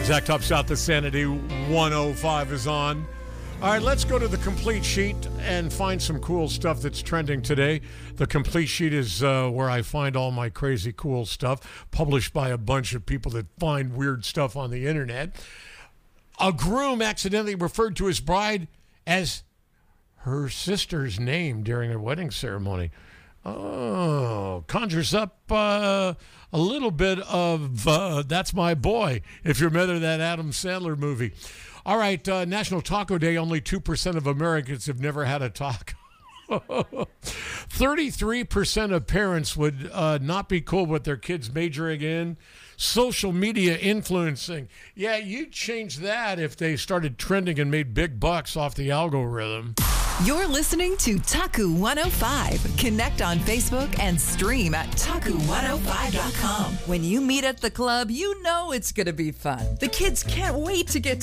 Zach Top Shot, the Sanity 105 is on. All right, let's go to the Complete Sheet and find some cool stuff that's trending today. The Complete Sheet is where I find all my crazy cool stuff, published by a bunch of people that find weird stuff on the internet. A groom accidentally referred to his bride as her sister's name during a wedding ceremony. Oh, conjures up a little bit of That's My Boy, if you remember that Adam Sandler movie. All right, National Taco Day, only 2% of Americans have never had a taco. 33% of parents would not be cool with their kids majoring in social media influencing. Yeah, you'd change that if they started trending and made big bucks off the algorithm. You're listening to Taku 105. Connect on Facebook and stream at Taku105.com. When you meet at the club, you know it's going to be fun. The kids can't wait to get